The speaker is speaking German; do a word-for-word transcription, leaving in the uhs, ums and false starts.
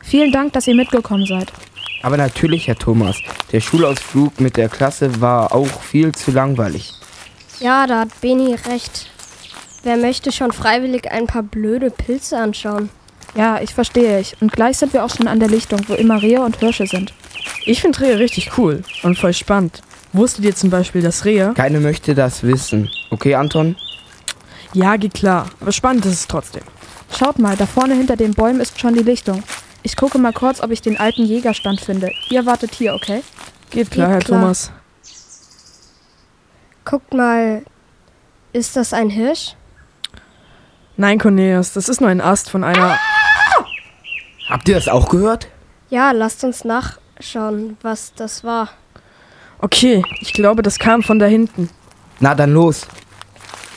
Vielen Dank, dass ihr mitgekommen seid. Aber natürlich, Herr Thomas, der Schulausflug mit der Klasse war auch viel zu langweilig. Ja, da hat Beni recht. Wer möchte schon freiwillig ein paar blöde Pilze anschauen? Ja, ich verstehe ich. Und gleich sind wir auch schon an der Lichtung, wo immer Rehe und Hirsche sind. Ich finde Rehe richtig cool und voll spannend. Wusstet ihr zum Beispiel, dass Rehe... Keine möchte das wissen. Okay, Anton? Ja, geht klar. Aber spannend ist es trotzdem. Schaut mal, da vorne hinter den Bäumen ist schon die Lichtung. Ich gucke mal kurz, ob ich den alten Jägerstand finde. Ihr wartet hier, okay? Geht klar, Geht Herr klar. Thomas. Guckt mal, ist das ein Hirsch? Nein, Cornelius, das ist nur ein Ast von einer... Habt ihr das auch gehört? Ja, lasst uns nachschauen, was das war. Okay, ich glaube, das kam von da hinten. Na dann los.